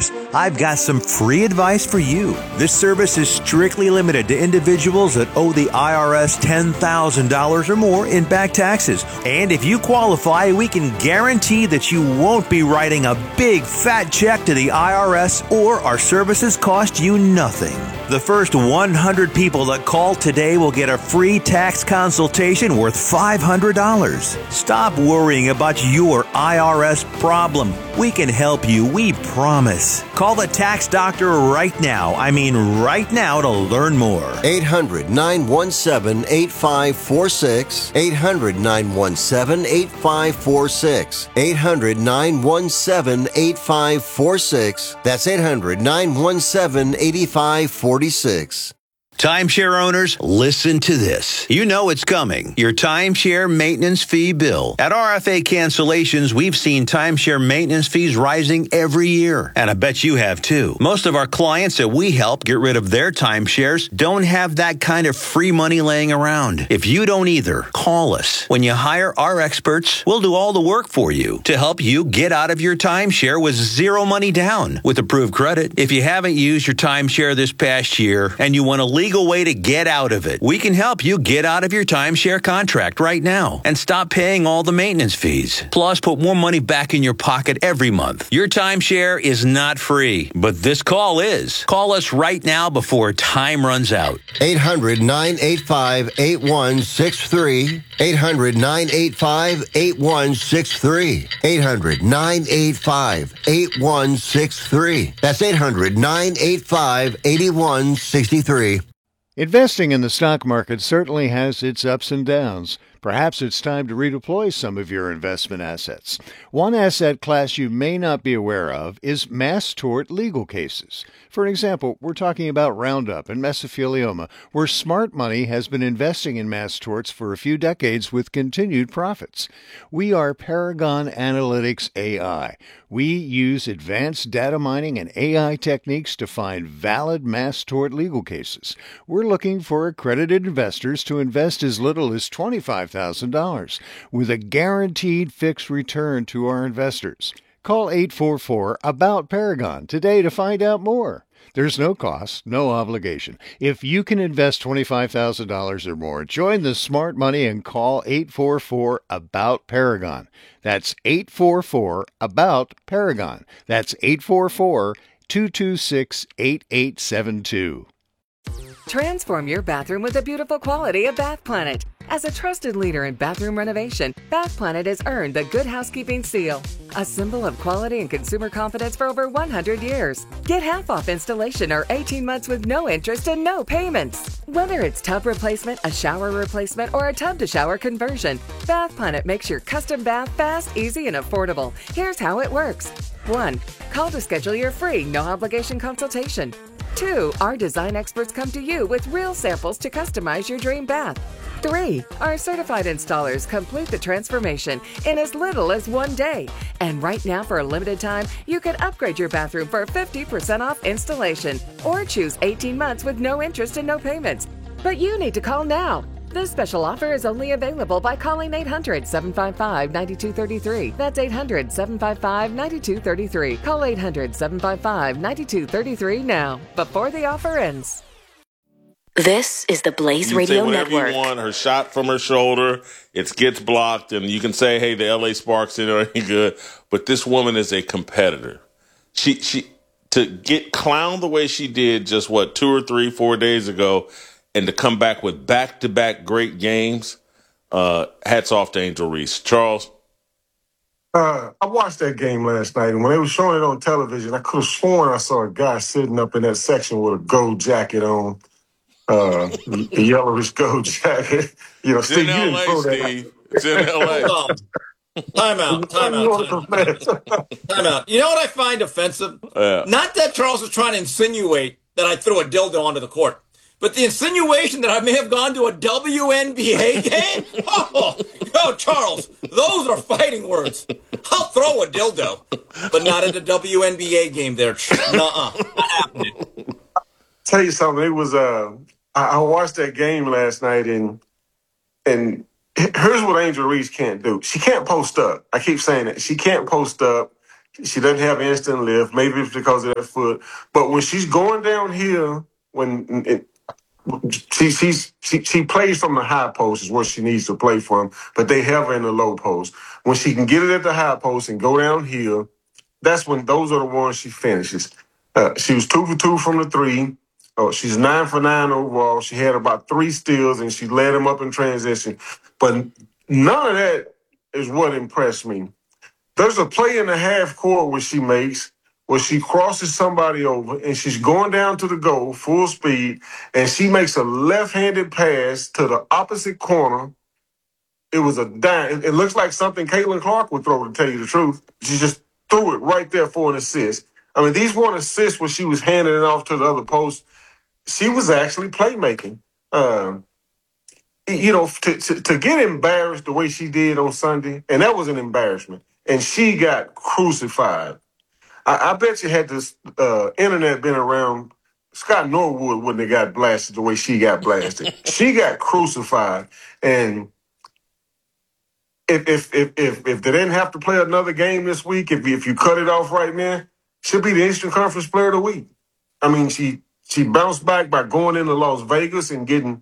IRS, I've got some free advice for you. This service is strictly limited to individuals that owe the IRS $10,000 or more in back taxes. And if you qualify, we can guarantee that you won't be writing a big fat check to the IRS, or our services cost you nothing. The first 100 people that call today will get a free tax consultation worth $500. Stop worrying about your IRS problem. We can help you, we promise. Call the tax doctor right now. I mean right now, to learn more. 800-917-8546. 800-917-8546. 800-917-8546. That's 800-917-8546. Timeshare owners, listen to this. You know it's coming. Your timeshare maintenance fee bill. At RFA Cancellations, we've seen timeshare maintenance fees rising every year. And I bet you have too. Most of our clients that we help get rid of their timeshares don't have that kind of free money laying around. If you don't either, call us. When you hire our experts, we'll do all the work for you to help you get out of your timeshare with zero money down with approved credit. If you haven't used your timeshare this past year and you want to legal way to get out of it, we can help you get out of your timeshare contract right now and stop paying all the maintenance fees. Plus, put more money back in your pocket every month. Your timeshare is not free, but this call is. Call us right now before time runs out. 800-985-8163. 800-985-8163. 800-985-8163. That's 800-985-8163. Investing in the stock market certainly has its ups and downs. Perhaps it's time to redeploy some of your investment assets. One asset class you may not be aware of is mass tort legal cases. For example, we're talking about Roundup and mesothelioma, where smart money has been investing in mass torts for a few decades with continued profits. We are Paragon Analytics AI. We use advanced data mining and AI techniques to find valid mass tort legal cases. We're looking for accredited investors to invest as little as $25,000 with a guaranteed fixed return to our investors. Call 844-ABOUT-PARAGON today to find out more. There's no cost, no obligation. If you can invest $25,000 or more, join the smart money and call 844-ABOUT-PARAGON. That's 844-ABOUT-PARAGON. That's 844-226-8872. Transform your bathroom with the beautiful quality of Bath Planet. As a trusted leader in bathroom renovation, Bath Planet has earned the Good Housekeeping seal, a symbol of quality and consumer confidence for over 100 years. Get half off installation or 18 months with no interest and no payments. Whether it's tub replacement, a shower replacement, or a tub-to-shower conversion, Bath Planet makes your custom bath fast, easy, and affordable. Here's how it works. 1. Call to schedule your free, no-obligation consultation. 2. Our design experts come to you with real samples to customize your dream bath. 3. Our certified installers complete the transformation in as little as 1 day. And right now, for a limited time, you can upgrade your bathroom for 50% off installation or choose 18 months with no interest and no payments. But you need to call now. This special offer is only available by calling 800-755-9233. That's 800-755-9233. Call 800-755-9233 now, before the offer ends. This is the Blaze Radio Network. Network. You want her shot from her shoulder, it gets blocked, and you can say, hey, the LA Sparks are any good. But this woman is a competitor. She to get clowned the way she did just, 2 or 3, 4 days ago, and to come back with back-to-back great games, hats off to Angel Reese. Charles? I watched that game last night, and when they were showing it on television, I could have sworn I saw a guy sitting up in that section with a gold jacket on, the yellowish gold jacket. You know, It's Steve, in you didn't L.A., throw that. Steve. It's in L.A. Hold on. Time out. Time out. You know what I find offensive? Not that Charles is trying to insinuate that I threw a dildo onto the court, but the insinuation that I may have gone to a WNBA game? Oh, Charles, those are fighting words. I'll throw a dildo, but not at a WNBA game there. Nuh-uh. Not happening. Tell you something. It was I watched that game last night, and here's what Angel Reese can't do. She can't post up. I keep saying that. She can't post up. She doesn't have instant lift. Maybe it's because of that foot. But when she's going downhill, she plays from the high post is where she needs to play from, but they have her in the low post. When she can get it at the high post and go downhill, that's when those are the ones she finishes. She was 2 for 2 from the three. She's 9 for 9 overall. She had about 3 steals, and she led them up in transition. But none of that is what impressed me. There's a play in the half court where she crosses somebody over, and she's going down to the goal full speed, and she makes a left-handed pass to the opposite corner. It was a dime. It looks like something Caitlin Clark would throw, to tell you the truth. She just threw it right there for an assist. I mean, these weren't assists where she was handing it off to the other post. She was actually playmaking. To get embarrassed the way she did on Sunday, and that was an embarrassment, and she got crucified. I bet you had this internet been around, Scott Norwood wouldn't have got blasted the way she got blasted. She got crucified, and if they didn't have to play another game this week, if you cut it off right now, she'll be the Eastern Conference Player of the Week. I mean, she bounced back by going into Las Vegas and getting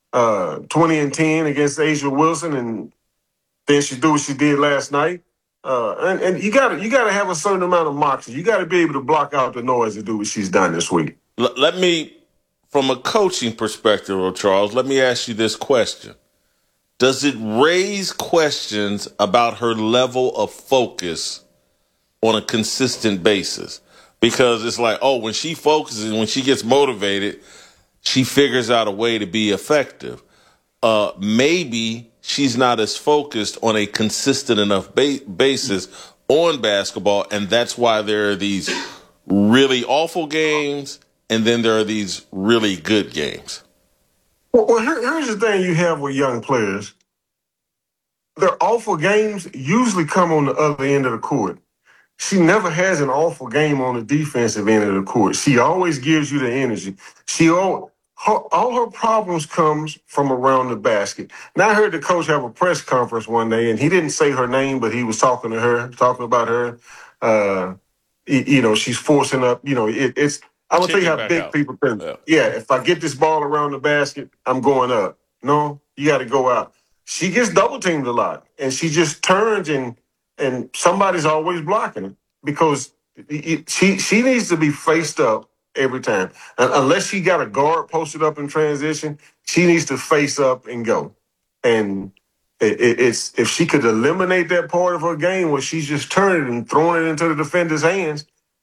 20-10 against Asia Wilson, and then she do what she did last night. And you gotta have a certain amount of moxie. You gotta be able to block out the noise to do what she's done this week. Let me, from a coaching perspective, Charles, let me ask you this question. Does it raise questions about her level of focus on a consistent basis? Because it's like, when she focuses, when she gets motivated, she figures out a way to be effective. Maybe she's not as focused on a consistent enough basis on basketball, and that's why there are these really awful games, and then there are these really good games. Well, here's the thing you have with young players. Their awful games usually come on the other end of the court. She never has an awful game on the defensive end of the court. She always gives you the energy. All her problems comes from around the basket. Now I heard the coach have a press conference one day, and he didn't say her name, but he was talking about her. She's forcing up. It's. I'm gonna tell you how big people think. Yeah, if I get this ball around the basket, I'm going up. No, you got to go out. She gets double teamed a lot, and she just turns and somebody's always blocking her because she needs to be faced up every time. Unless she got a guard posted up in transition, she needs to face up and go. And it's if she could eliminate that part of her game where she's just turning and throwing it into the defender's hands,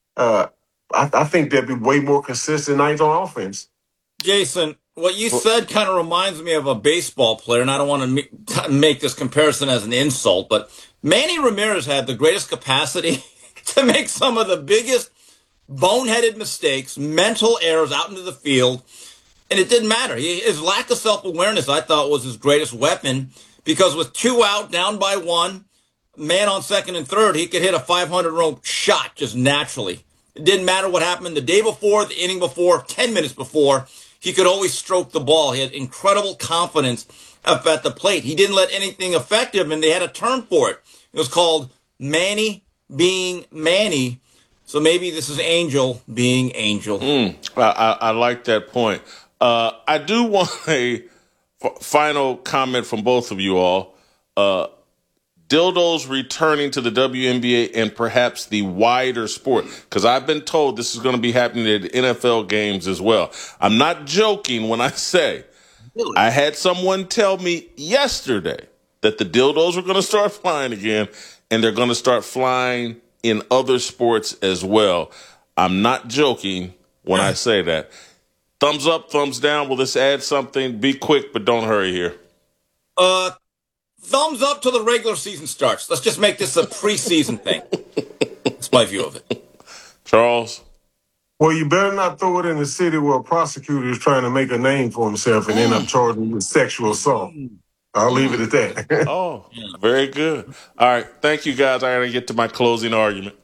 I think there'd be way more consistent nights on offense. Jason, what you said kind of reminds me of a baseball player, and I don't want to make this comparison as an insult, but Manny Ramirez had the greatest capacity to make some of the biggest boneheaded mistakes, mental errors out into the field, and it didn't matter. His lack of self-awareness, I thought, was his greatest weapon, because with 2 out, down by 1, man on second and third, he could hit a 500-row shot just naturally. It didn't matter what happened the day before, the inning before, 10 minutes before. He could always stroke the ball. He had incredible confidence up at the plate. He didn't let anything affect him, and they had a term for it. It was called Manny being Manny. So maybe this is Angel being Angel. I like that point. I do want a final comment from both of you all. Dildos returning to the WNBA and perhaps the wider sport, because I've been told this is going to be happening at NFL games as well. I'm not joking when I say I had someone tell me yesterday that the dildos are going to start flying again, and they're going to start flying in other sports as well. I'm not joking when I say that. Thumbs up, thumbs down. Will this add something? Be quick, but don't hurry here. Thumbs up till the regular season starts. Let's just make this a preseason thing. That's my view of it. Charles? Well, you better not throw it in the city where a prosecutor is trying to make a name for himself and end up charging with sexual assault. I'll leave it at that. Oh, very good. All right. Thank you, guys. I got to get to my closing argument.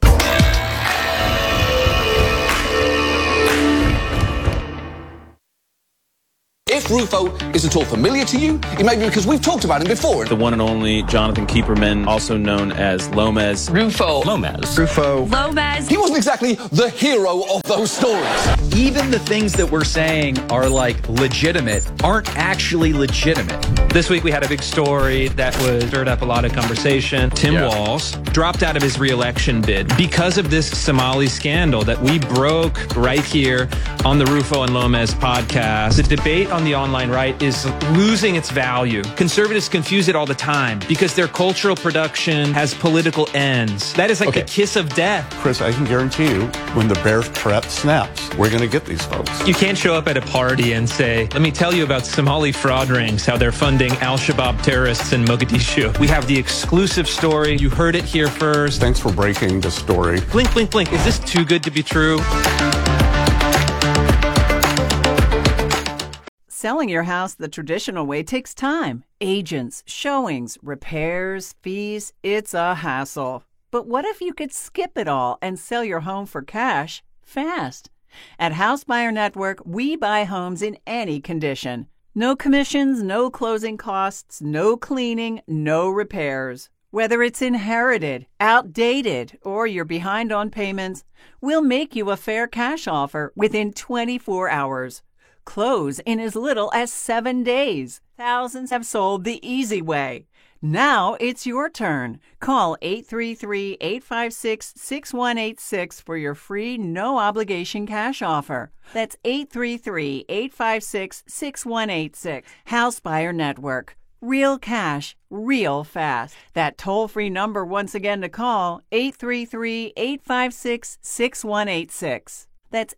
if Rufo is at all familiar to you, it may be because we've talked about him before. The one and only Jonathan Keeperman, also known as Lomez. Rufo. Lomez. Rufo. Lomez. He wasn't exactly the hero of those stories. Even the things that we're saying are like legitimate aren't actually legitimate. This week we had a big story that was stirred up a lot of conversation. Tim Walz dropped out of his re-election bid because of this Somali scandal that we broke right here on the Rufo and Lomez podcast. The debate on the online right is losing its value. Conservatives confuse it all the time because their cultural production has political ends. That is like the kiss of death. Chris, I can guarantee you when the bear trap snaps, we're going to get these folks. You can't show up at a party and say, let me tell you about Somali fraud rings, how they're funding Al-Shabaab terrorists in Mogadishu. We have the exclusive story. You heard it here first. Thanks for breaking the story. Blink, blink, blink. Is this too good to be true? Selling your house the traditional way takes time. Agents, showings, repairs, fees. It's a hassle. But what if you could skip it all and sell your home for cash fast? At House Buyer Network, we buy homes in any condition. No commissions, no closing costs, no cleaning, no repairs. Whether it's inherited, outdated, or you're behind on payments, we'll make you a fair cash offer within 24 hours. Close in as little as 7 days. Thousands have sold the easy way. Now it's your turn. Call 833-856-6186 for your free, no-obligation cash offer. That's 833-856-6186. House Buyer Network. Real cash, real fast. That toll-free number once again to call, 833-856-6186. That's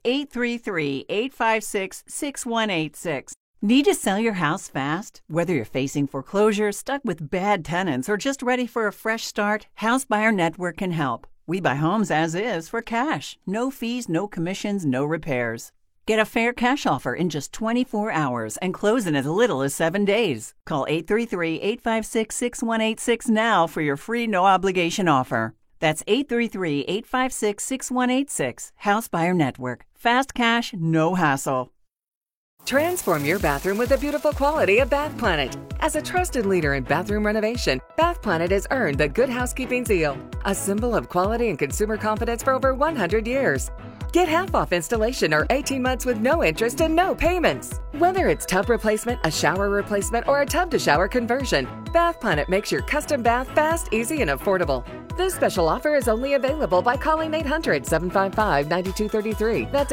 833-856-6186. Need to sell your house fast? Whether you're facing foreclosure, stuck with bad tenants, or just ready for a fresh start, House Buyer Network can help. We buy homes as is for cash. No fees, no commissions, no repairs. Get a fair cash offer in just 24 hours and close in as little as 7 days. Call 833-856-6186 now for your free no-obligation offer. That's 833-856-6186. House Buyer Network. Fast cash, no hassle. Transform your bathroom with the beautiful quality of Bath Planet. As a trusted leader in bathroom renovation, Bath Planet has earned the Good Housekeeping seal, a symbol of quality and consumer confidence for over 100 years. Get half off installation or 18 months with no interest and no payments. Whether it's tub replacement, a shower replacement, or a tub-to-shower conversion, Bath Planet makes your custom bath fast, easy, and affordable. This special offer is only available by calling 800-755-9233. That's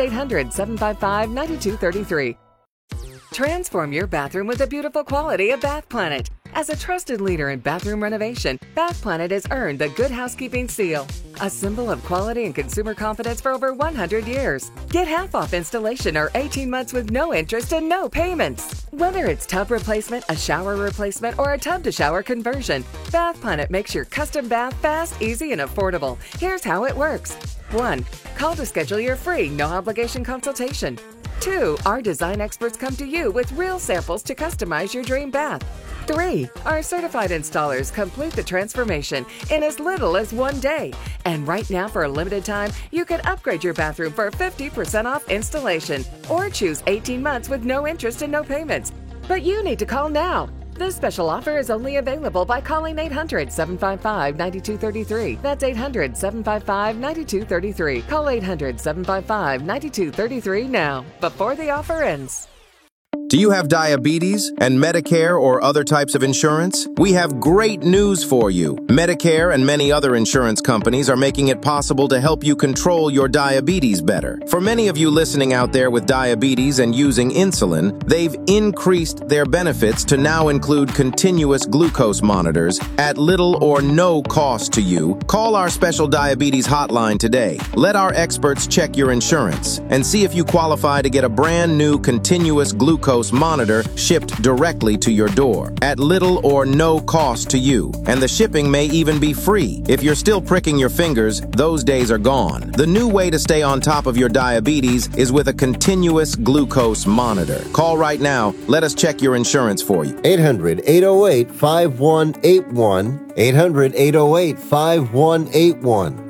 800-755-9233. Transform your bathroom with the beautiful quality of Bath Planet. As a trusted leader in bathroom renovation, Bath Planet has earned the Good Housekeeping seal, a symbol of quality and consumer confidence for over 100 years. Get half off installation or 18 months with no interest and no payments. Whether it's tub replacement, a shower replacement, or a tub-to-shower conversion, Bath Planet makes your custom bath fast, easy, and affordable. Here's how it works. 1. Call to schedule your free, no-obligation consultation. 2. Our design experts come to you with real samples to customize your dream bath. 3. Our certified installers complete the transformation in as little as 1 day. And right now, for a limited time, you can upgrade your bathroom for 50% off installation or choose 18 months with no interest and no payments. But you need to call now. This special offer is only available by calling 800-755-9233. That's 800-755-9233. Call 800-755-9233 now, before the offer ends. Do you have diabetes and Medicare or other types of insurance? We have great news for you. Medicare and many other insurance companies are making it possible to help you control your diabetes better. For many of you listening out there with diabetes and using insulin, they've increased their benefits to now include continuous glucose monitors at little or no cost to you. Call our special diabetes hotline today. Let our experts check your insurance and see if you qualify to get a brand new continuous glucose monitor shipped directly to your door at little or no cost to you. And the shipping may even be free. If you're still pricking your fingers, those days are gone. The new way to stay on top of your diabetes is with a continuous glucose monitor. Call right now. Let us check your insurance for you. 800-808-5181. 800-808-5181.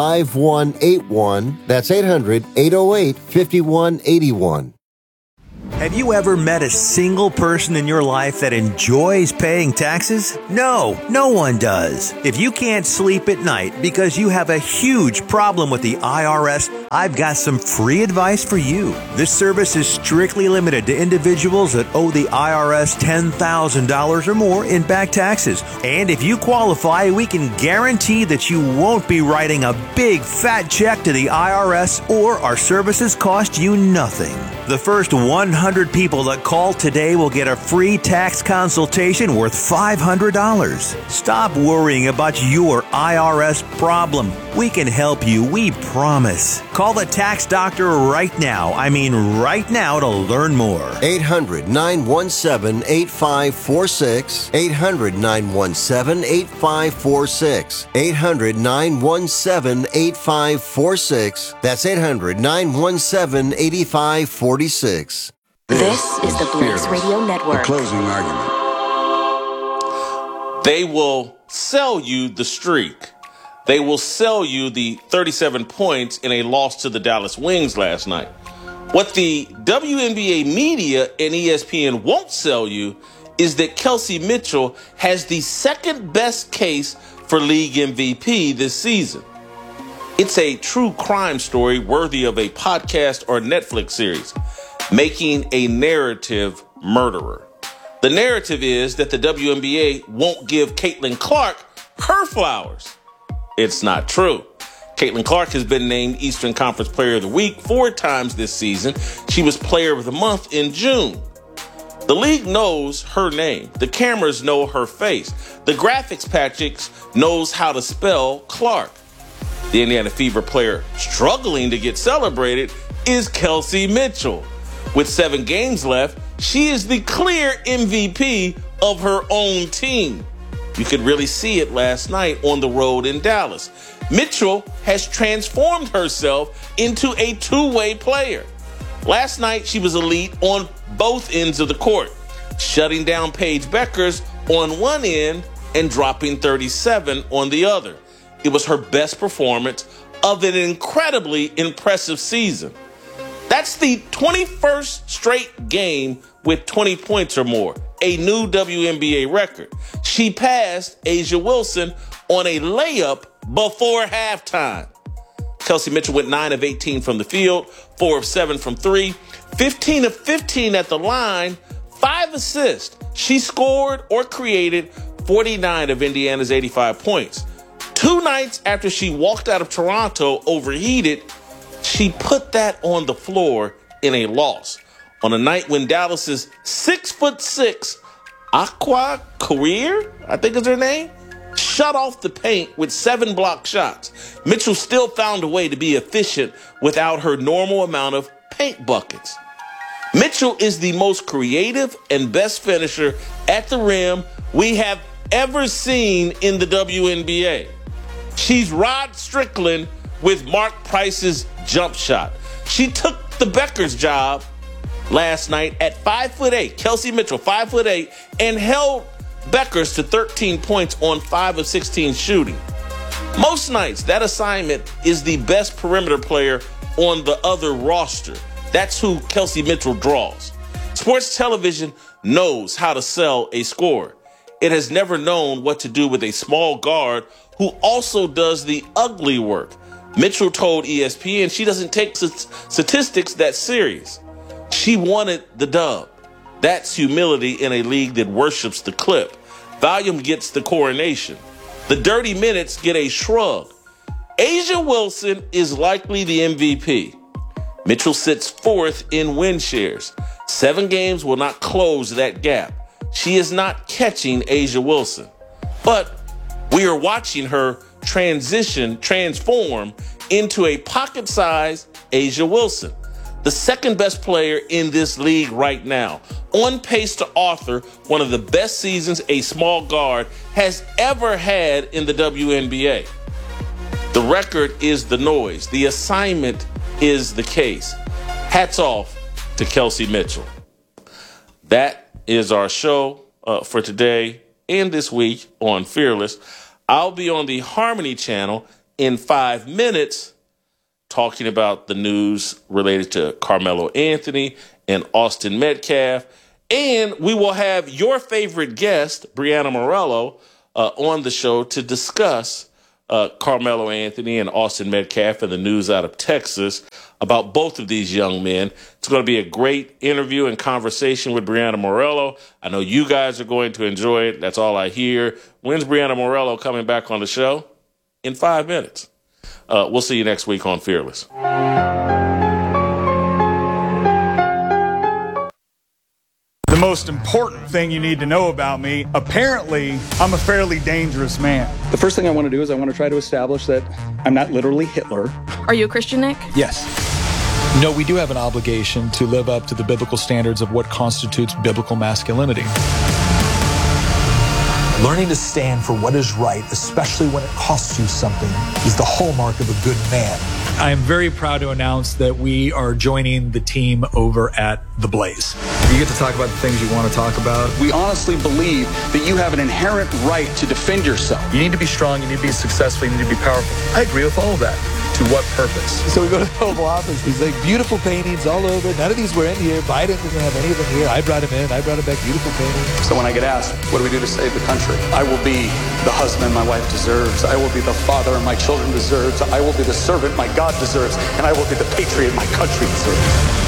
800-808-5181. That's 800-808-5181. Have you ever met a single person in your life that enjoys paying taxes? No, no one does. If you can't sleep at night because you have a huge problem with the IRS, I've got some free advice for you. This service is strictly limited to individuals that owe the IRS $10,000 or more in back taxes. And if you qualify, we can guarantee that you won't be writing a big fat check to the IRS, or our services cost you nothing. The first 100 people that call today will get a free tax consultation worth $500. Stop worrying about your IRS problem. We can help you, we promise. Call the tax doctor right now. I mean right now to learn more. 800-917-8546. 800-917-8546. 800-917-8546. That's 800-917-8546. This is the Blaze Radio Network. The closing argument. They will sell you the streak. They will sell you the 37 points in a loss to the Dallas Wings last night. What the WNBA media and ESPN won't sell you is that Kelsey Mitchell has the second best case for league MVP this season. It's a true crime story worthy of a podcast or Netflix series, making a narrative murderer. The narrative is that the WNBA won't give Caitlin Clark her flowers. It's not true. Caitlin Clark has been named Eastern Conference Player of the Week 4 times this season. She was Player of the Month in June. The league knows her name. The cameras know her face. The graphics package knows how to spell Clark. The Indiana Fever player struggling to get celebrated is Kelsey Mitchell. With 7 games left, she is the clear MVP of her own team. You could really see it last night on the road in Dallas. Mitchell has transformed herself into a two-way player. Last night, she was elite on both ends of the court, shutting down Paige Beckers on one end and dropping 37 on the other. It was her best performance of an incredibly impressive season. That's the 21st straight game with 20 points or more, a new WNBA record. She passed Asia Wilson on a layup before halftime. Kelsey Mitchell went 9 of 18 from the field, 4 of 7 from 3, 15 of 15 at the line, 5 assists. She scored or created 49 of Indiana's 85 points. 2 nights after she walked out of Toronto overheated, she put that on the floor in a loss. On a night when Dallas's 6'6" Aqua Career, I think is her name, shut off the paint with 7 block shots. Mitchell still found a way to be efficient without her normal amount of paint buckets. Mitchell is the most creative and best finisher at the rim we have ever seen in the WNBA. She's Rod Strickland with Mark Price's jump shot. She took the Beckers job last night at 5'8", Kelsey Mitchell, 5'8", and held Beckers to 13 points on 5 of 16 shooting. Most nights, that assignment is the best perimeter player on the other roster. That's who Kelsey Mitchell draws. Sports television knows how to sell a scorer. It has never known what to do with a small guard who also does the ugly work. Mitchell told ESPN she doesn't take statistics that serious. She wanted the dub. That's humility in a league that worships the clip. Volume gets the coronation. The dirty minutes get a shrug. Asia Wilson is likely the MVP. Mitchell sits 4th in win shares. 7 games will not close that gap. She is not catching Asia Wilson. But we are watching her transform into a pocket-sized Asia Wilson, the second best player in this league right now, on pace to author one of the best seasons a small guard has ever had in the WNBA. The record is the noise. The assignment is the case. Hats off to Kelsey Mitchell. That is our show for today and this week on Fearless. I'll be on the Harmony channel in 5 minutes. talking about the news related to Carmelo Anthony and Austin Metcalf. And we will have your favorite guest, Brianna Morello, on the show to discuss Carmelo Anthony and Austin Metcalf and the news out of Texas about both of these young men. It's going to be a great interview and conversation with Brianna Morello. I know you guys are going to enjoy it. That's all I hear. When's Brianna Morello coming back on the show? In 5 minutes. We'll see you next week on Fearless. The most important thing you need to know about me, apparently, I'm a fairly dangerous man. The first thing I want to do is I want to try to establish that I'm not literally Hitler. Are you a Christian, Nick? Yes. No, we do have an obligation to live up to the biblical standards of what constitutes biblical masculinity. Learning to stand for what is right, especially when it costs you something, is the hallmark of a good man. I am very proud to announce that we are joining the team over at The Blaze. You get to talk about the things you want to talk about. We honestly believe that you have an inherent right to defend yourself. You need to be strong, you need to be successful, you need to be powerful. I agree with all of that. To what purpose? So we go to the Oval Office. These like beautiful paintings all over. None of these were in here. Biden didn't have any of them here. I brought them in. I brought them back. Beautiful paintings. So when I get asked, what do we do to save the country? I will be the husband my wife deserves. I will be the father my children deserves. I will be the servant my God deserves. And I will be the patriot my country deserves.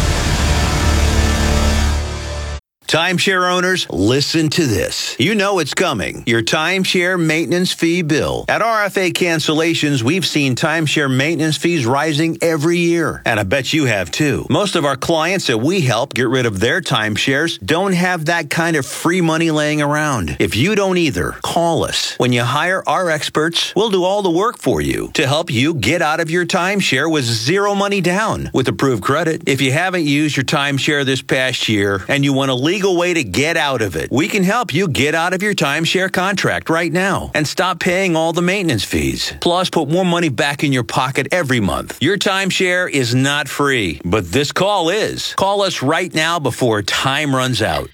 Timeshare owners, listen to this. You know it's coming. Your timeshare maintenance fee bill. At RFA Cancellations, we've seen timeshare maintenance fees rising every year. And I bet you have too. Most of our clients that we help get rid of their timeshares don't have that kind of free money laying around. If you don't either, call us. When you hire our experts, we'll do all the work for you to help you get out of your timeshare with zero money down with approved credit. If you haven't used your timeshare this past year and you want to legal way to get out of it, we can help you get out of your timeshare contract right now and stop paying all the maintenance fees. Plus, put more money back in your pocket every month. Your timeshare is not free, but this call is. Call us right now before time runs out.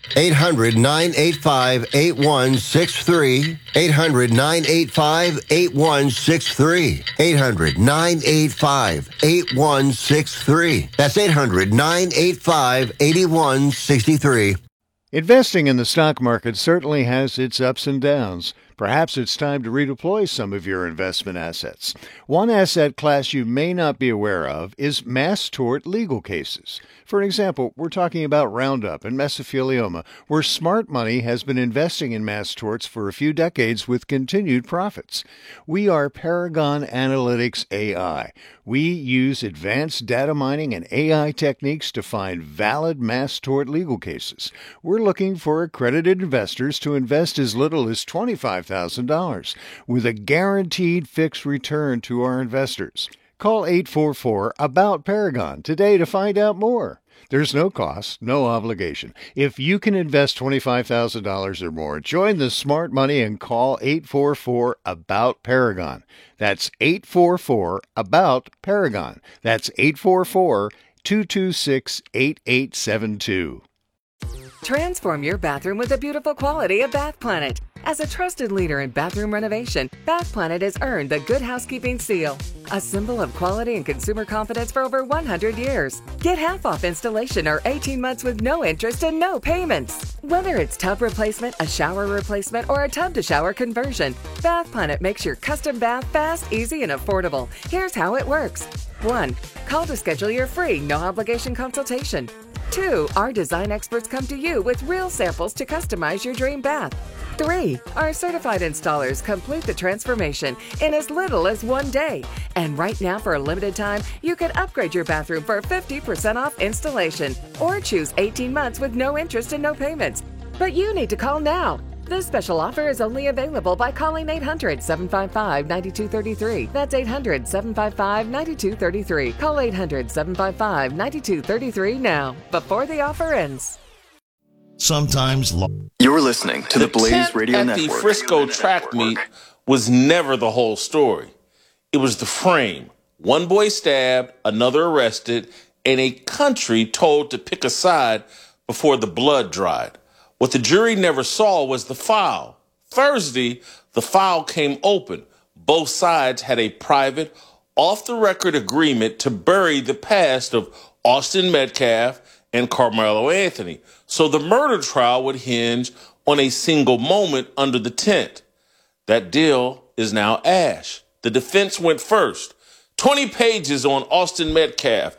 800-985-8163. 800-985-8163. 800-985-8163. That's 800-985-8163. Investing in the stock market certainly has its ups and downs. Perhaps it's time to redeploy some of your investment assets. One asset class you may not be aware of is mass tort legal cases. For example, we're talking about Roundup and mesothelioma, where smart money has been investing in mass torts for a few decades with continued profits. We are Paragon Analytics AI. We use advanced data mining and AI techniques to find valid mass tort legal cases. We're looking for accredited investors to invest as little as $25,000 with a guaranteed fixed return to our investors. Call 844-ABOUT-PARAGON today to find out more. There's no cost, no obligation. If you can invest $25,000 or more, join the smart money and call 844-ABOUT-PARAGON. That's 844-ABOUT-PARAGON. That's 844-226-8872. Transform your bathroom with the beautiful quality of Bath Planet. As a trusted leader in bathroom renovation, Bath Planet has earned the Good Housekeeping Seal, a symbol of quality and consumer confidence for over 100 years. Get half off installation or 18 months with no interest and no payments. Whether it's tub replacement, a shower replacement, or a tub-to-shower conversion, Bath Planet makes your custom bath fast, easy, and affordable. Here's how it works. 1. Call to schedule your free, no-obligation consultation. 2. Our design experts come to you with real samples to customize your dream bath. 3. Our certified installers complete the transformation in as little as 1 day. And right now, for a limited time, you can upgrade your bathroom for 50% off installation or choose 18 months with no interest and no payments. But you need to call now. This special offer is only available by calling 800-755-9233. That's 800-755-9233. Call 800-755-9233 now, before the offer ends. Sometimes You're listening to the Blaze Radio Network. The Frisco track meet was never the whole story. It was the frame. One boy stabbed, another arrested, and a country told to pick a side before the blood dried. What the jury never saw was the file. Thursday, the file came open. Both sides had a private, off-the-record agreement to bury the past of Austin Metcalf and Carmelo Anthony. So the murder trial would hinge on a single moment under the tent. That deal is now ash. The defense went first. 20 pages on Austin Metcalf,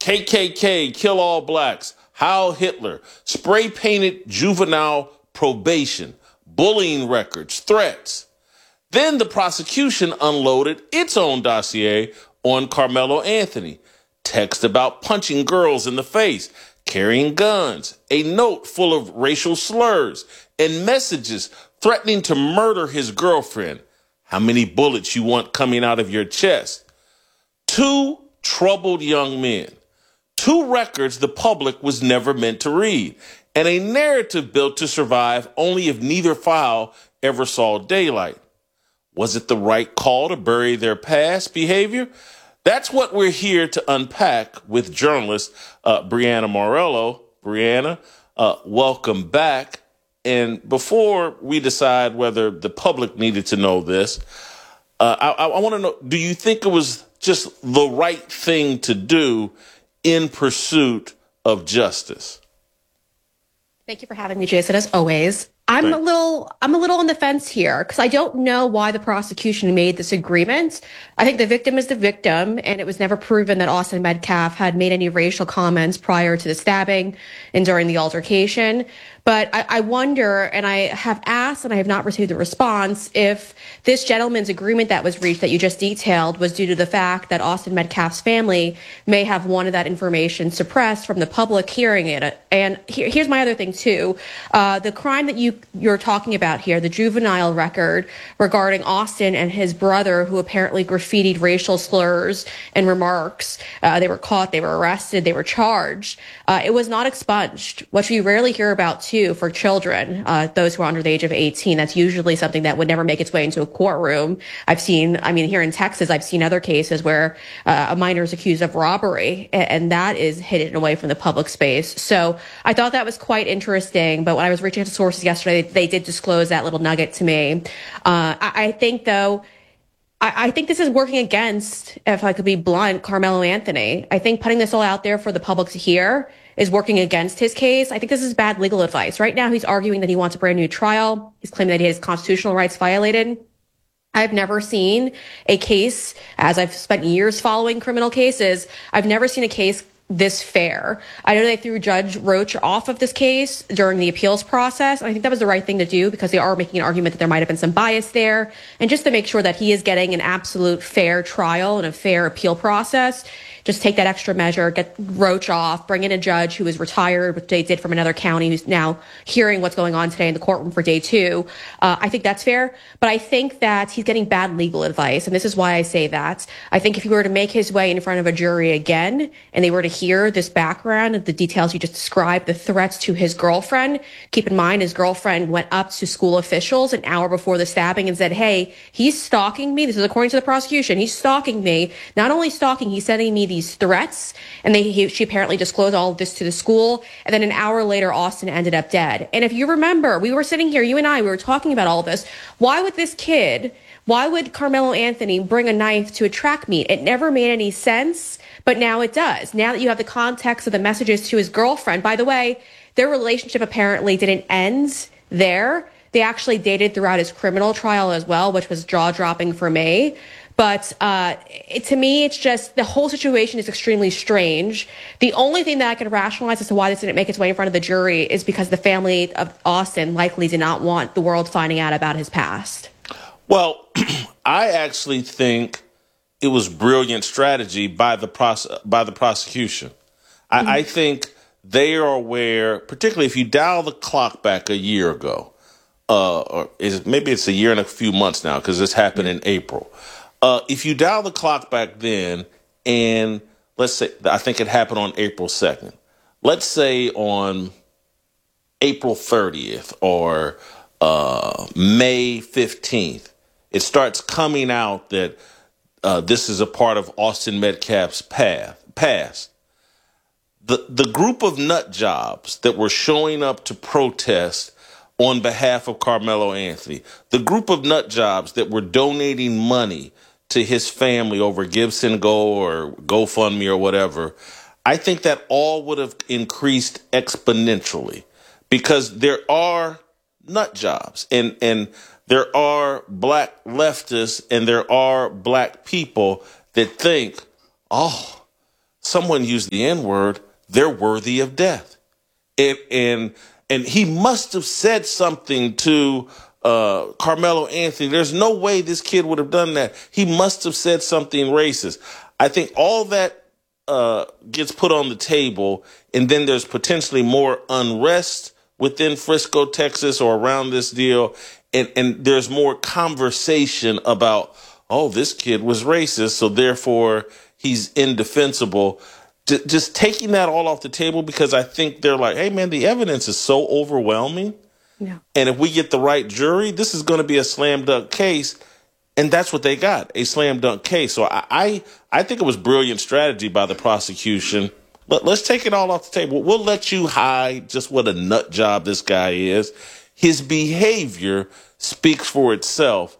KKK, kill all blacks, Heil Hitler, spray-painted juvenile probation, bullying records, threats. Then the prosecution unloaded its own dossier on Carmelo Anthony. Text about punching girls in the face, carrying guns, a note full of racial slurs, and messages threatening to murder his girlfriend. How many bullets you want coming out of your chest? 2 troubled young men. 2 records the public was never meant to read. And a narrative built to survive only if neither file ever saw daylight. Was it the right call to bury their past behavior? That's what we're here to unpack with journalist Brianna Morello. Brianna, welcome back. And before we decide whether the public needed to know this, I want to know, do you think it was just the right thing to do in pursuit of justice? Thank you for having me, Jason, as always. I'm a little on the fence here because I don't know why the prosecution made this agreement. I think the victim is the victim, and it was never proven that Austin Metcalf had made any racial comments prior to the stabbing and during the altercation. But I wonder, and I have asked and I have not received a response, if this gentleman's agreement that was reached that you just detailed was due to the fact that Austin Metcalf's family may have wanted that information suppressed from the public hearing it. And here's my other thing, too. The crime that you're talking about here, the juvenile record regarding Austin and his brother, who apparently graffitied racial slurs and remarks. They were caught, they were arrested, they were charged. It was not expunged, which we rarely hear about, too, for children, those who are under the age of 18. That's usually something that would never make its way into a courtroom. Here in Texas, I've seen other cases where a minor is accused of robbery, and that is hidden away from the public space. So I thought that was quite interesting. But when I was reaching out to sources yesterday, they did disclose that little nugget to me. I think, though, I think this is working against, if I could be blunt, Carmelo Anthony. I think putting this all out there for the public to hear is working against his case. I think this is bad legal advice. Right now, he's arguing that he wants a brand new trial. He's claiming that he has constitutional rights violated. I've never seen a case, as I've spent years following criminal cases, I've never seen a case this fair. I know they threw Judge Roach off of this case during the appeals process. I think that was the right thing to do because they are making an argument that there might have been some bias there. And just to make sure that he is getting an absolute fair trial and a fair appeal process, just take that extra measure, get Roach off, bring in a judge who is retired, which they did from another county, who's now hearing what's going on today in the courtroom for day 2. I think that's fair, but I think that he's getting bad legal advice, and this is why I say that. I think if he were to make his way in front of a jury again, and they were to hear this background of the details you just described, the threats to his girlfriend, keep in mind his girlfriend went up to school officials an hour before the stabbing and said, hey, he's stalking me. This is according to the prosecution. He's stalking me. Not only stalking, he's sending me these threats, and she apparently disclosed all of this to the school, and then an hour later Austin ended up dead. And if you remember, we were sitting here, you and I, we were talking about all of this. Why would Carmelo Anthony bring a knife to a track meet? It never made any sense, but now it does. Now that you have the context of the messages to his girlfriend, by the way, their relationship apparently didn't end there. They actually dated throughout his criminal trial as well, which was jaw-dropping for me. But to me, it's just the whole situation is extremely strange. The only thing that I can rationalize as to why this didn't make its way in front of the jury is because the family of Austin likely did not want the world finding out about his past. Well, I actually think it was brilliant strategy by the prosecution. I think they are aware, particularly if you dial the clock back a year ago, maybe it's a year and a few months now because this happened in April. If you dial the clock back then, and let's say, I think it happened on April 2nd. Let's say on April 30th or May 15th, it starts coming out that this is a part of Austin Metcalf's past. The group of nut jobs that were showing up to protest on behalf of Carmelo Anthony, the group of nut jobs that were donating money to his family over Gibson Go or GoFundMe or whatever, I think that all would have increased exponentially, because there are nut jobs and there are black leftists and there are black people that think, oh, someone used the N-word, they're worthy of death. And he must have said something to Carmelo Anthony. There's no way this kid would have done that. He must have said something racist. I think all that gets put on the table, and then there's potentially more unrest within Frisco, Texas, or around this deal, and there's more conversation about, oh, this kid was racist, so therefore he's indefensible. Just taking that all off the table, because I think they're like, hey, man, the evidence is so overwhelming. Yeah. And if we get the right jury, this is going to be a slam dunk case. And that's what they got, a slam dunk case. So I think it was brilliant strategy by the prosecution. But let's take it all off the table. We'll let you hide just what a nut job this guy is. His behavior speaks for itself.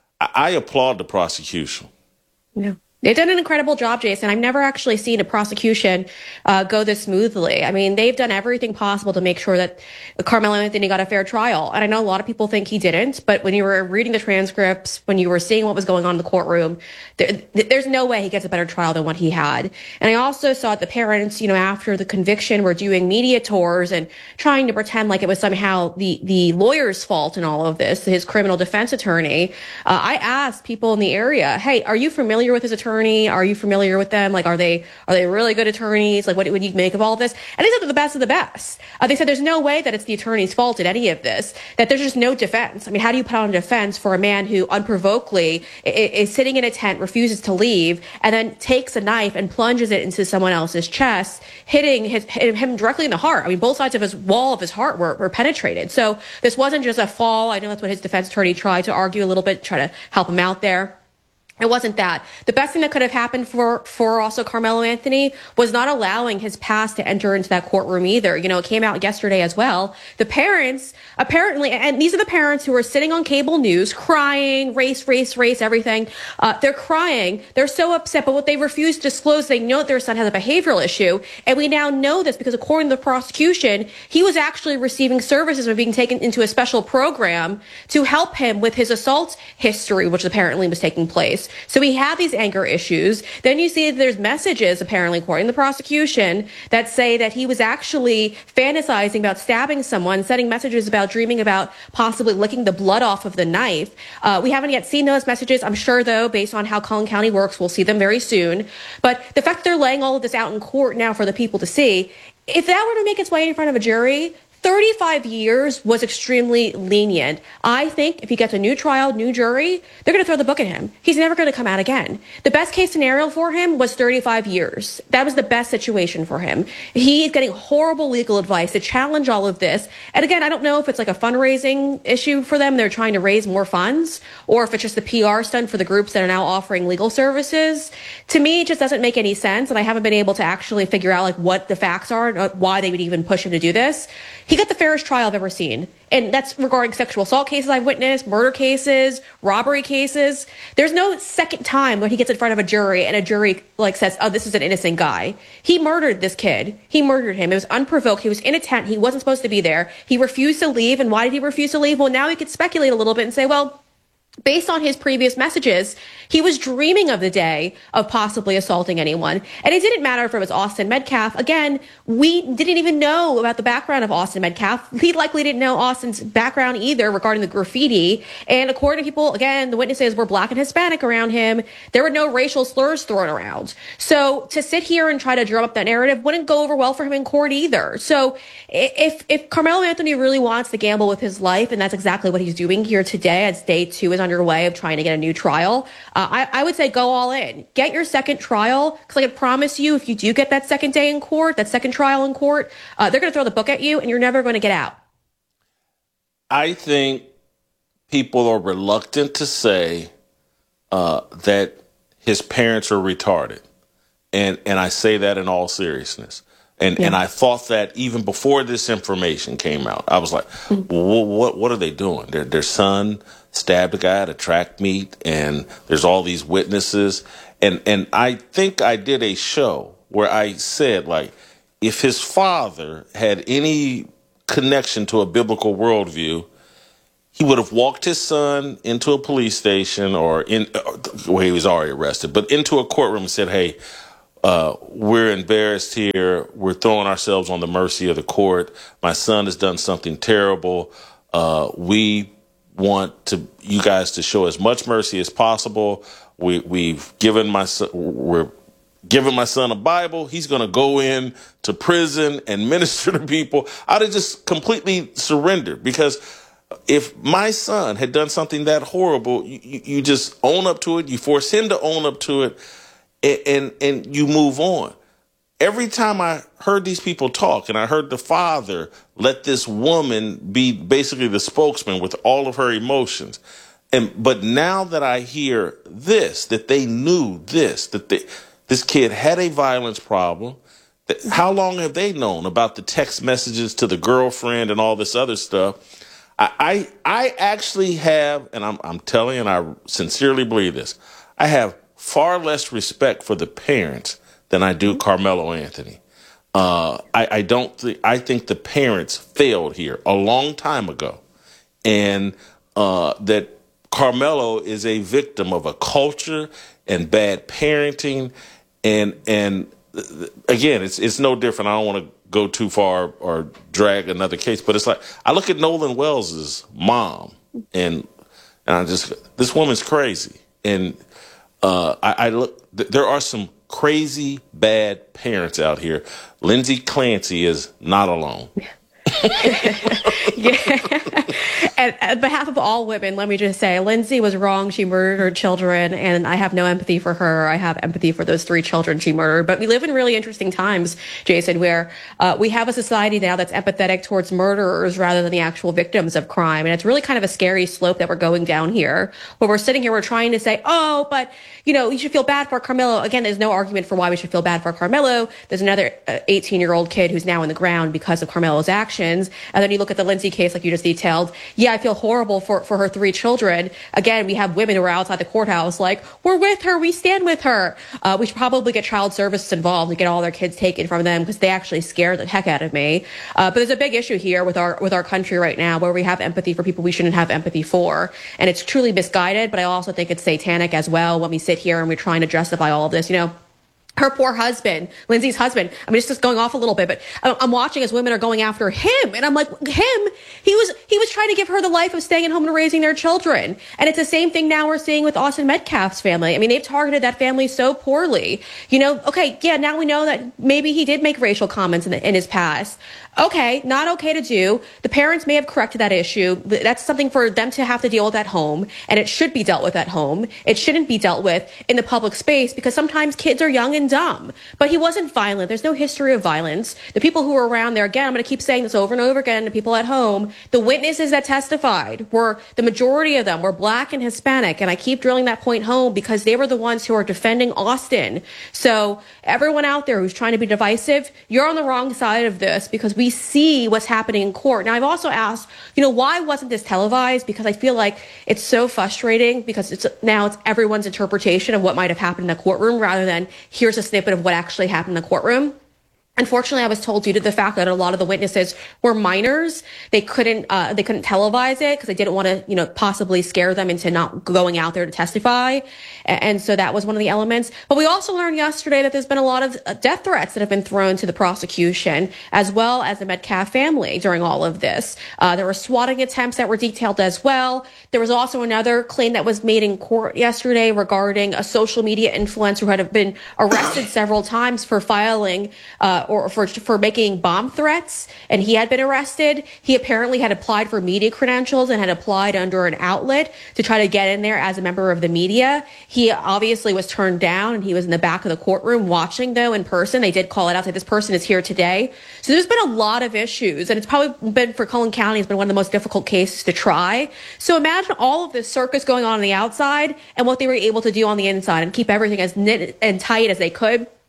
I applaud the prosecution. Yeah. They've done an incredible job, Jason. I've never actually seen a prosecution go this smoothly. I mean, they've done everything possible to make sure that Carmelo Anthony got a fair trial. And I know a lot of people think he didn't, but when you were reading the transcripts, when you were seeing what was going on in the courtroom, there's no way he gets a better trial than what he had. And I also saw the parents, after the conviction, were doing media tours and trying to pretend like it was somehow the lawyer's fault in all of this, his criminal defense attorney. I asked people in the area, hey, are you familiar with his attorney? Are you familiar with them? Like, are they really good attorneys? Like, what would you make of all of this? And they said they're the best of the best. They said there's no way that it's the attorney's fault in any of this, that there's just no defense. I mean, how do you put on a defense for a man who unprovokedly is sitting in a tent, refuses to leave, and then takes a knife and plunges it into someone else's chest, hitting him directly in the heart? I mean, both sides of his wall of his heart were penetrated. So this wasn't just a fall. I know that's what his defense attorney tried to argue a little bit, try to help him out there. It wasn't that. The best thing that could have happened for also Carmelo Anthony was not allowing his past to enter into that courtroom either. It came out yesterday as well. The parents, apparently, and these are the parents who are sitting on cable news crying, race, everything. They're crying. They're so upset. But what they refuse to disclose, they know that their son has a behavioral issue. And we now know this because according to the prosecution, he was actually receiving services or being taken into a special program to help him with his assault history, which apparently was taking place. So we have these anger issues. Then you see that there's messages, apparently, according to the prosecution, that say that he was actually fantasizing about stabbing someone, sending messages about dreaming about possibly licking the blood off of the knife. We haven't yet seen those messages. I'm sure, though, based on how Collin County works, we'll see them very soon. But the fact that they're laying all of this out in court now for the people to see, if that were to make its way in front of a jury, 35 years was extremely lenient. I think if he gets a new trial, new jury, they're going to throw the book at him. He's never going to come out again. The best case scenario for him was 35 years. That was the best situation for him. He's getting horrible legal advice to challenge all of this. And again, I don't know if it's like a fundraising issue for them. They're trying to raise more funds, or if it's just the PR stunt for the groups that are now offering legal services. To me, it just doesn't make any sense. And I haven't been able to actually figure out like what the facts are and why they would even push him to do this. He got the fairest trial I've ever seen. And that's regarding sexual assault cases I've witnessed, murder cases, robbery cases. There's no second time when he gets in front of a jury and a jury says, oh, this is an innocent guy. He murdered this kid. He murdered him. It was unprovoked. He was in a tent. He wasn't supposed to be there. He refused to leave. And why did he refuse to leave? Well, now we could speculate a little bit and say, well, based on his previous messages, he was dreaming of the day of possibly assaulting anyone. And it didn't matter if it was Austin Metcalf. Again, we didn't even know about the background of Austin Metcalf. He likely didn't know Austin's background either regarding the graffiti. And according to people, again, the witnesses were Black and Hispanic around him. There were no racial slurs thrown around. So to sit here and try to drum up that narrative wouldn't go over well for him in court either. So if Carmelo Anthony really wants to gamble with his life, and that's exactly what he's doing here today as day 2 is underway of trying to get a new trial, I would say go all in. Get your second trial, because I can promise you, if you do get that second day in court, that second trial in court, they're going to throw the book at you and you're never going to get out. I think people are reluctant to say that his parents are retarded. And I say that in all seriousness. And I thought that even before this information came out, I was like, what are they doing? Their son stabbed a guy at a track meet, and there's all these witnesses. And I think I did a show where I said, like, if his father had any connection to a biblical worldview, he would have walked his son into a police station or he was already arrested, but into a courtroom and said, hey, we're embarrassed here. We're throwing ourselves on the mercy of the court. My son has done something terrible. We want you guys to show as much mercy as possible. We're giving my son a Bible. He's going to go in to prison and minister to people. I'd have just completely surrendered, because if my son had done something that horrible, you just own up to it. You force him to own up to it, and you move on. Every time I heard these people talk, and I heard the father let this woman be basically the spokesman with all of her emotions, but now that I hear this, that they knew this, this kid had a violence problem. How long have they known about the text messages to the girlfriend and all this other stuff? I actually have, and I'm telling you, and I sincerely believe this, I have far less respect for the parents than I do Carmelo Anthony. I think the parents failed here a long time ago, and that Carmelo is a victim of a culture and bad parenting, and again, it's no different. I don't want to go too far or drag another case, but it's like I look at Nolan Wells's mom, and I just, this woman's crazy, and I look. There are some crazy bad parents out here. Lindsay Clancy is not alone. And on behalf of all women, let me just say, Lindsay was wrong. She murdered her children, and I have no empathy for her. I have empathy for those 3 children she murdered. But we live in really interesting times, Jason, where we have a society now that's empathetic towards murderers rather than the actual victims of crime. And it's really kind of a scary slope that we're going down here, where we're sitting here, we're trying to say, oh, but, you should feel bad for Carmelo. Again, there's no argument for why we should feel bad for Carmelo. There's another 18-year-old kid who's now in the ground because of Carmelo's actions. And then you look at the Lindsay case, like you just detailed. Yeah, I feel horrible for her 3 children. Again, we have women who are outside the courthouse like, we're with her, we stand with her. We should probably get child services involved and get all their kids taken from them, because they actually scare the heck out of me. But there's a big issue here with our country right now, where we have empathy for people we shouldn't have empathy for. And it's truly misguided, but I also think it's satanic as well when we sit here and we're trying to justify all of this. Her poor husband, Lindsay's husband. I mean, it's just going off a little bit, but I'm watching as women are going after him, and I'm like, him? He was trying to give her the life of staying at home and raising their children. And it's the same thing now we're seeing with Austin Metcalf's family. I mean, they've targeted that family so poorly. Okay, yeah, now we know that maybe he did make racial comments in his past. Okay, not okay to do. The parents may have corrected that issue. That's something for them to have to deal with at home, and it should be dealt with at home. It shouldn't be dealt with in the public space, because sometimes kids are young and dumb. But he wasn't violent. There's no history of violence. The people who were around there, again, I'm going to keep saying this over and over again to people at home, the witnesses that testified the majority of them were Black and Hispanic, and I keep drilling that point home because they were the ones who are defending Austin. So everyone out there who's trying to be divisive, you're on the wrong side of this, because we see what's happening in court. Now, I've also asked, why wasn't this televised? Because I feel like it's so frustrating, because it's everyone's interpretation of what might have happened in the courtroom rather than here's a snippet of what actually happened in the courtroom. Unfortunately, I was told due to the fact that a lot of the witnesses were minors, they couldn't televise it because they didn't want to, possibly scare them into not going out there to testify. And so that was one of the elements. But we also learned yesterday that there's been a lot of death threats that have been thrown to the prosecution, as well as the Metcalf family during all of this. There were swatting attempts that were detailed as well. There was also another claim that was made in court yesterday regarding a social media influencer who had been arrested several times for filing or for making bomb threats, and he had been arrested. He apparently had applied for media credentials and had applied under an outlet to try to get in there as a member of the media. He obviously was turned down, and he was in the back of the courtroom watching, though, in person. They did call it out, say this person is here today. So there's been a lot of issues, and it's probably been, for Cullen County, it's been one of the most difficult cases to try. So imagine all of this circus going on the outside and what they were able to do on the inside and keep everything as knit and tight as they could.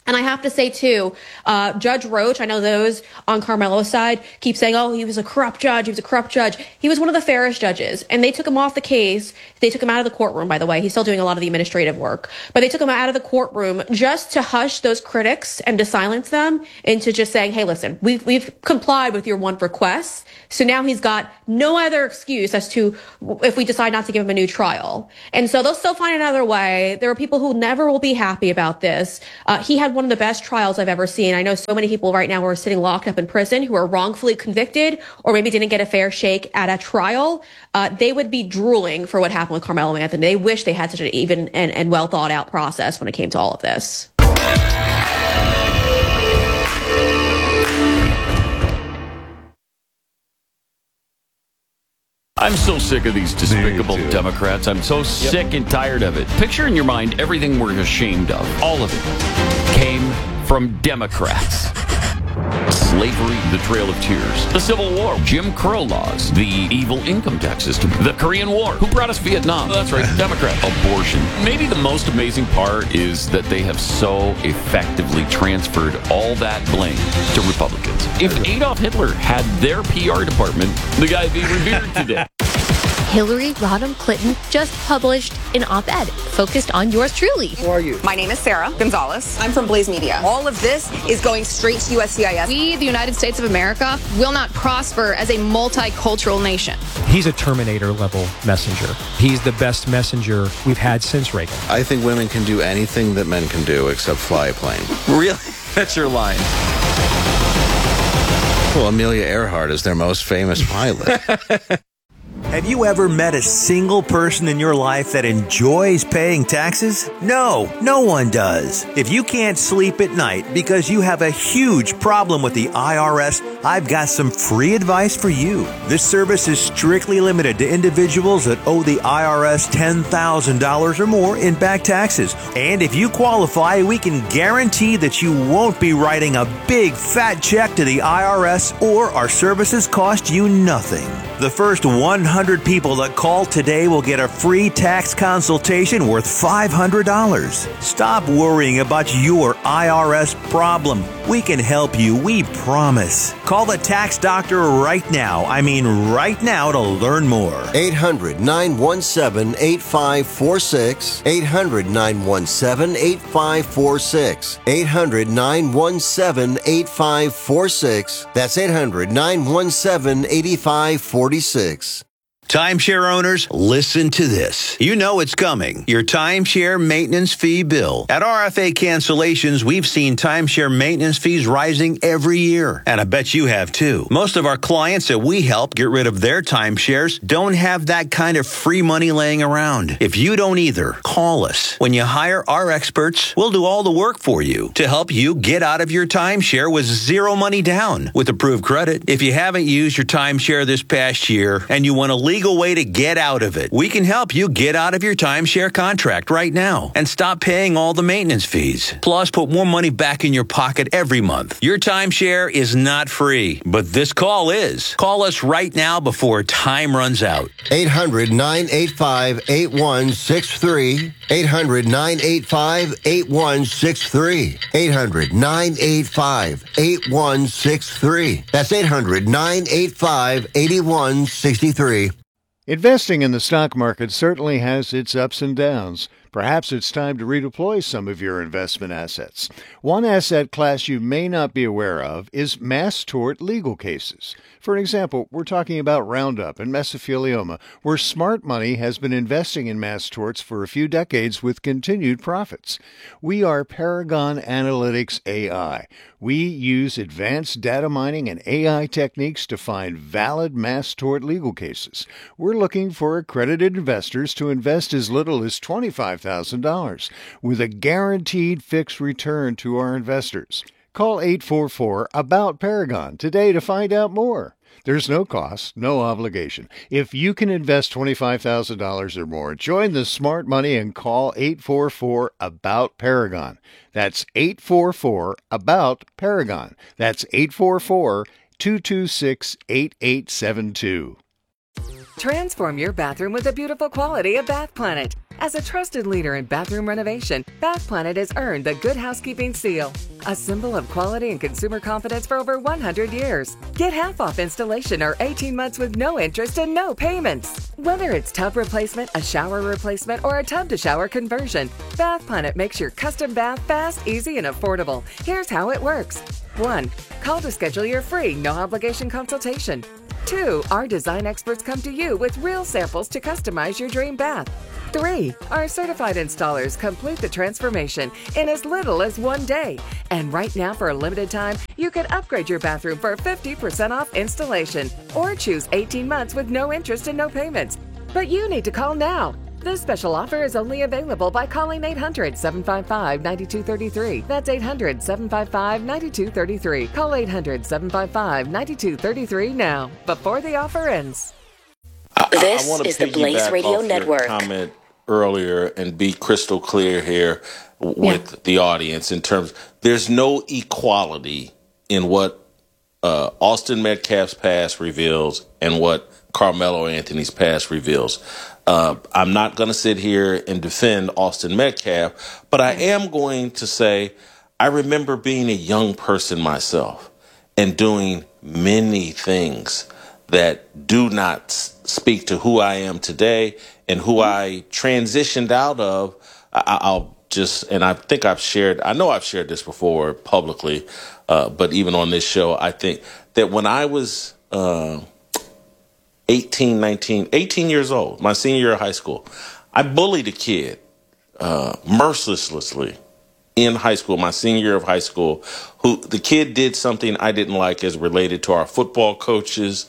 And I have to say, too, Judge Roach, I know those on Carmelo's side keep saying, oh, he was a corrupt judge. He was a corrupt judge. He was one of the fairest judges. And they took him off the case. They took him out of the courtroom, by the way. He's still doing a lot of the administrative work. But they took him out of the courtroom just to hush those critics and to silence them into just saying, hey, listen, we've complied with your one request. So now he's got no other excuse as to if we decide not to give him a new trial. And so they'll still find another way. There are people who never will be happy about this. He had one of the best trials I've ever seen. I know so many people right now who are sitting locked up in prison who are wrongfully convicted or maybe didn't get a fair shake at a trial. They would be drooling for what happened with Carmelo Anthony. They wish they had such an even and well thought out process when it came to all of this. I'm so sick of these despicable Democrats. I'm so sick and tired of it. Picture in your mind everything we're ashamed of. All of it came from Democrats. Slavery, the Trail of Tears, the Civil War, Jim Crow laws, the evil income tax system, the Korean War. Who brought us Vietnam? That's right, Democrat. Abortion. Maybe the most amazing part is that they have so effectively transferred all that blame to Republicans. If Adolf Hitler had their PR department, the guy'd be revered today. Hillary Rodham Clinton just published an op-ed focused on yours truly. Who are you? My name is Sarah Gonzalez. I'm from Blaze Media. All of this is going straight to USCIS. We, the United States of America, will not prosper as a multicultural nation. He's a Terminator-level messenger. He's the best messenger we've had since Reagan. I think women can do anything that men can do except fly a plane. Really? That's your line. Well, Amelia Earhart is their most famous pilot. Have you ever met a single person in your life that enjoys paying taxes? No, no one does. If you can't sleep at night because you have a huge problem with the IRS, I've got some free advice for you. This service is strictly limited to individuals that owe the IRS $10,000 or more in back taxes. And if you qualify, we can guarantee that you won't be writing a big fat check to the IRS, or our services cost you nothing. The first 100 people that call today will get a free tax consultation worth $500. Stop worrying about your IRS problem. We can help you, we promise. Call the tax doctor right now. I mean right now to learn more. 800-917-8546. 800-917-8546. 800-917-8546. That's 800-917-8546. Timeshare owners, listen to this. You know it's coming. Your timeshare maintenance fee bill. At RFA Cancellations, we've seen timeshare maintenance fees rising every year. And I bet you have too. Most of our clients that we help get rid of their timeshares don't have that kind of free money laying around. If you don't either, call us. When you hire our experts, we'll do all the work for you to help you get out of your timeshare with zero money down with approved credit. If you haven't used your timeshare this past year and you want to legal way to get out of it, we can help you get out of your timeshare contract right now and stop paying all the maintenance fees. Plus, put more money back in your pocket every month. Your timeshare is not free, but this call is. Call us right now before time runs out. 800-985-8163. 800-985-8163. 800-985-8163. That's 800-985-8163. Investing in the stock market certainly has its ups and downs. Perhaps it's time to redeploy some of your investment assets. One asset class you may not be aware of is mass tort legal cases. For example, we're talking about Roundup and mesothelioma, where smart money has been investing in mass torts for a few decades with continued profits. We are Paragon Analytics AI. We use advanced data mining and AI techniques to find valid mass tort legal cases. We're looking for accredited investors to invest as little as $25,000 with a guaranteed fixed return to our investors. Call 844-ABOUT-PARAGON today to find out more. There's no cost, no obligation. If you can invest $25,000 or more, join the smart money and call 844-ABOUT-PARAGON. That's 844-ABOUT-PARAGON. That's 844-226-8872. Transform your bathroom with the beautiful quality of Bath Planet. As a trusted leader in bathroom renovation, Bath Planet has earned the Good Housekeeping seal, a symbol of quality and consumer confidence for over 100 years. Get half off installation or 18 months with no interest and no payments. Whether it's tub replacement, a shower replacement, or a tub-to-shower conversion, Bath Planet makes your custom bath fast, easy, and affordable. Here's how it works. 1. Call to schedule your free, no-obligation consultation. 2. Our design experts come to you with real samples to customize your dream bath. 3. Our certified installers complete the transformation in as little as 1 day. And right now, for a limited time, you can upgrade your bathroom for 50% off installation or choose 18 months with no interest and no payments. But you need to call now. This special offer is only available by calling 800-755-9233. That's 800-755-9233. Call 800-755-9233 now, before the offer ends. This is the Blaze Radio Network. Comment earlier and be crystal clear here with the audience in terms, there's no equality in what Austin Metcalf's past reveals and what Carmelo Anthony's past reveals. I'm not going to sit here and defend Austin Metcalf, but I am going to say I remember being a young person myself and doing many things that do not speak to who I am today and who I transitioned out of. I'll just, and I think I've shared this before publicly, but even on this show, I think that when I was 18 years old, my senior year of high school, I bullied a kid mercilessly in high school, my senior year of high school, who the kid did something I didn't like as related to our football coaches.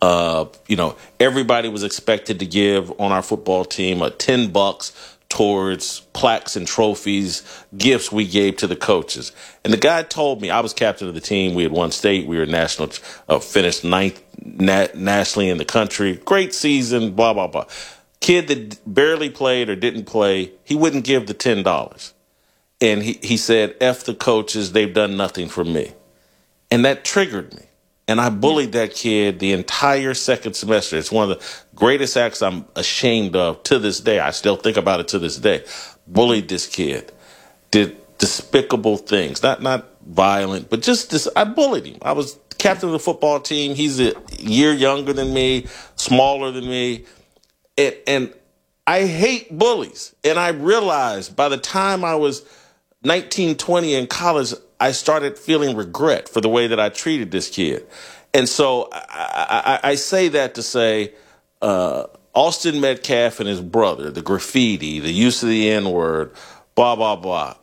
Everybody was expected to give on our football team $10 towards plaques and trophies, gifts we gave to the coaches. And the guy told me, I was captain of the team. We had won state. We were national, finished 9th nationally in the country. Great season, blah, blah, blah. Kid that barely played or didn't play, he wouldn't give the $10. And he said, F the coaches, they've done nothing for me. And that triggered me. And I bullied that kid the entire second semester. It's one of the greatest acts I'm ashamed of to this day. I still think about it to this day. Bullied this kid. Did despicable things. Not violent, but just this. I bullied him. I was captain of the football team. He's a year younger than me, smaller than me. And I hate bullies. And I realized by the time I was 19, 20 in college, I started feeling regret for the way that I treated this kid. And so I say that to say Austin Metcalf and his brother, the graffiti, the use of the N-word, blah, blah, blah.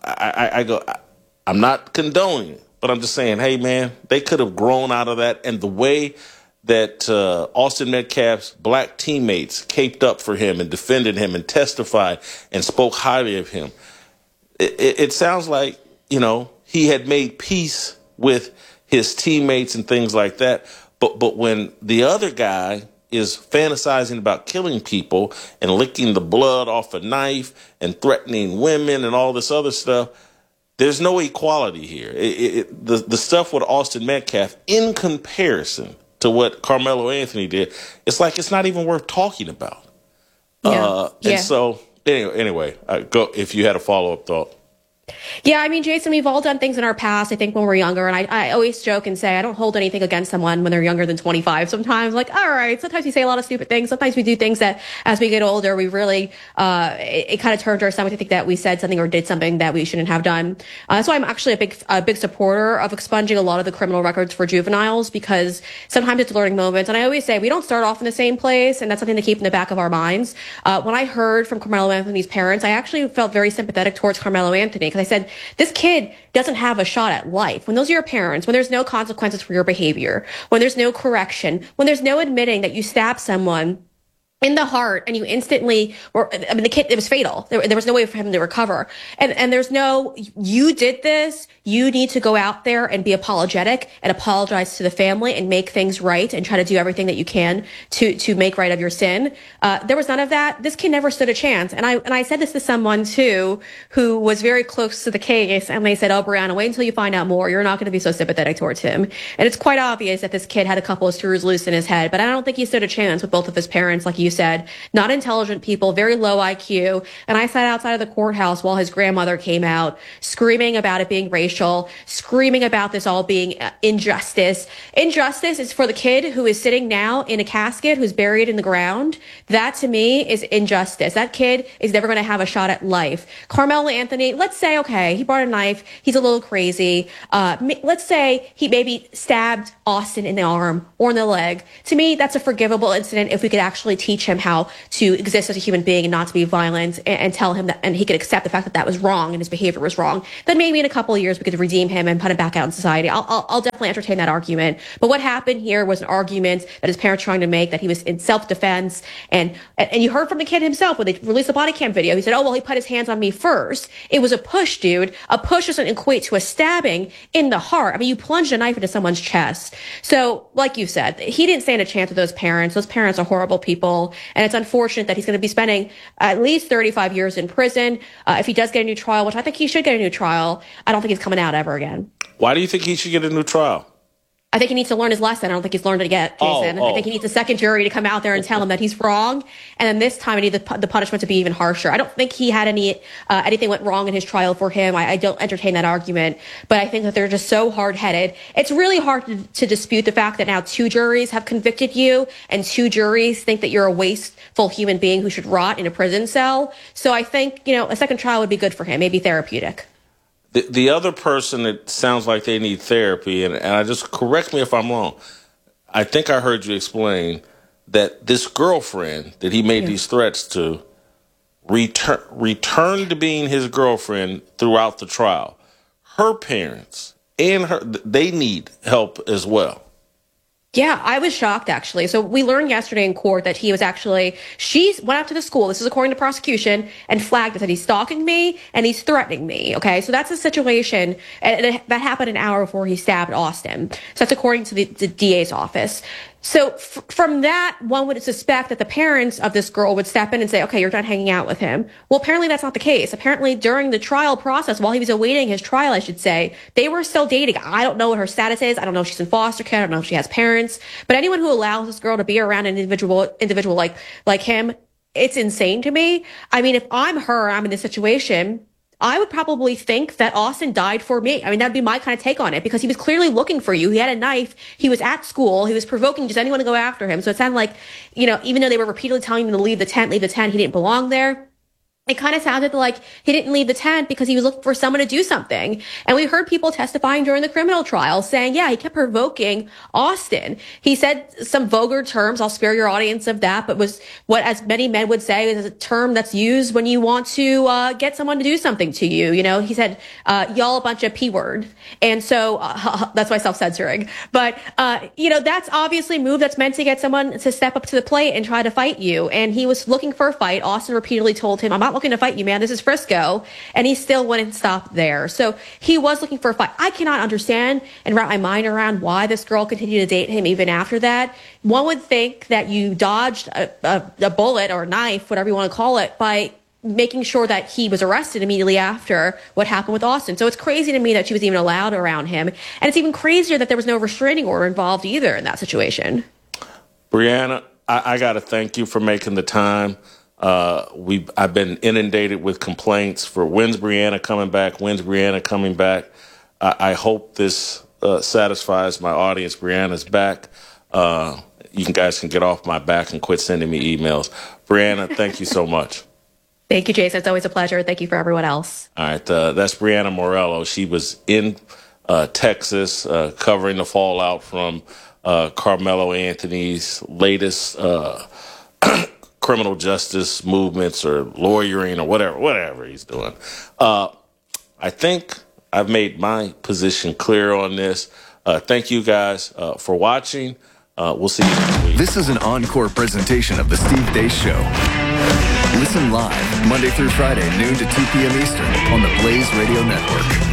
I'm not condoning it, but I'm just saying, hey, man, they could have grown out of that. And the way that Austin Metcalf's black teammates caped up for him and defended him and testified and spoke highly of him, it sounds like, he had made peace with his teammates and things like that. But when the other guy is fantasizing about killing people and licking the blood off a knife and threatening women and all this other stuff, there's no equality here. The stuff with Austin Metcalf, in comparison to what Carmelo Anthony did, it's like it's not even worth talking about. And so, anyway, go if you had a follow-up thought. Yeah, I mean, Jason, we've all done things in our past, I think, when we're younger. And I always joke and say I don't hold anything against someone when they're younger than 25. Sometimes, all right, sometimes we say a lot of stupid things. Sometimes we do things that, as we get older, we really, it kind of turns our stomach to think that we said something or did something that we shouldn't have done. That's why I'm actually a big supporter of expunging a lot of the criminal records for juveniles, because sometimes it's learning moments. And I always say we don't start off in the same place, and that's something to keep in the back of our minds. When I heard from Carmelo Anthony's parents, I actually felt very sympathetic towards Carmelo Anthony, because I said, this kid doesn't have a shot at life. When those are your parents, when there's no consequences for your behavior, when there's no correction, when there's no admitting that you stabbed someone in the heart and you instantly the kid, it was fatal. There was no way for him to recover. And there's no, you did this. You need to go out there and be apologetic and apologize to the family and make things right and try to do everything that you can to make right of your sin. There was none of that. This kid never stood a chance. And I said this to someone too, who was very close to the case. And they said, oh, Brianna, wait until you find out more. You're not going to be so sympathetic towards him. And it's quite obvious that this kid had a couple of screws loose in his head, but I don't think he stood a chance with both of his parents, like you you said, not intelligent people, very low IQ. And I sat outside of the courthouse while his grandmother came out, screaming about it being racial, screaming about this all being injustice. Injustice is for the kid who is sitting now in a casket, who's buried in the ground. That to me is injustice. That kid is never going to have a shot at life. Carmelo Anthony, let's say, okay, he brought a knife. He's a little crazy. Let's say he maybe stabbed Austin in the arm or in the leg. To me, that's a forgivable incident if we could actually teach him how to exist as a human being and not to be violent, and tell him that, and he could accept the fact that that was wrong and his behavior was wrong. Then maybe in a couple of years we could redeem him and put him back out in society. I'll definitely entertain that argument. But what happened here was an argument that his parents were trying to make, that he was in self-defense. And you heard from the kid himself when they released the body cam video. He said, oh, well, he put his hands on me first. It was a push, dude. A push doesn't equate to a stabbing in the heart. I mean, you plunged a knife into someone's chest. So, like you said, he didn't stand a chance with those parents. Those parents are horrible people. And it's unfortunate that he's going to be spending at least 35 years in prison. If he does get a new trial, which I think he should get a new trial, I don't think he's coming out ever again. Why do you think he should get a new trial? I think he needs to learn his lesson. I don't think he's learned it yet, Jason. I think he needs a second jury to come out there and tell him that he's wrong. And then this time I need the punishment to be even harsher. I don't think he had anything went wrong in his trial for him. I don't entertain that argument. But I think that they're just so hard-headed. It's really hard to dispute the fact that now 2 juries have convicted you and 2 juries think that you're a wasteful human being who should rot in a prison cell. So I think, a second trial would be good for him, maybe therapeutic. The other person that sounds like they need therapy, and I just correct me if I'm wrong, I think I heard you explain that this girlfriend that he made these threats to returned to being his girlfriend throughout the trial. Her parents and they need help as well. Yeah, I was shocked, actually. So we learned yesterday in court that she went out to the school, this is according to prosecution, and flagged it, that he's stalking me and he's threatening me. Okay, so that's a situation, and that happened an hour before he stabbed Austin. So that's according to the DA's office. So from that, one would suspect that the parents of this girl would step in and say, okay, you're done hanging out with him. Well, apparently that's not the case. Apparently during the trial process, while he was awaiting his trial, I should say, they were still dating. I don't know what her status is. I don't know if she's in foster care. I don't know if she has parents. But anyone who allows this girl to be around an individual like him, it's insane to me. I mean, if I'm her, I'm in this situation, I would probably think that Austin died for me. I mean, that'd be my kind of take on it, because he was clearly looking for you. He had a knife. He was at school. He was provoking just anyone to go after him. So it sounded like, even though they were repeatedly telling him to leave the tent, he didn't belong there. It kind of sounded like he didn't leave the tent because he was looking for someone to do something. And we heard people testifying during the criminal trial saying, yeah, he kept provoking Austin. He said some vulgar terms. I'll spare your audience of that, but was what, as many men would say, is a term that's used when you want to get someone to do something to you. He said, y'all a bunch of P word. And so that's my self-censoring. But, that's obviously a move that's meant to get someone to step up to the plate and try to fight you. And he was looking for a fight. Austin repeatedly told him, I'm not looking to fight you, man. This is Frisco. And he still wouldn't stop there. So he was looking for a fight. I cannot understand and wrap my mind around why this girl continued to date him even after that. One would think that you dodged a bullet or a knife, whatever you want to call it, by making sure that he was arrested immediately after what happened with Austin. So it's crazy to me that she was even allowed around him. And it's even crazier that there was no restraining order involved either in that situation. Brianna, I got to thank you for making the time. I've been inundated with complaints for when's Brianna coming back, when's Brianna coming back. I hope this satisfies my audience. Brianna's back. You guys can get off my back and quit sending me emails. Brianna, thank you so much. Thank you, Jason. It's always a pleasure. Thank you for everyone else. All right. That's Brianna Morello. She was in Texas covering the fallout from Carmelo Anthony's latest criminal justice movements or lawyering or whatever he's doing. I think I've made my position clear on this. Thank you guys for watching. We'll see you next week. This is an encore presentation of The Steve Deace Show. Listen live Monday through Friday, noon to 2 p.m. Eastern on the Blaze Radio Network.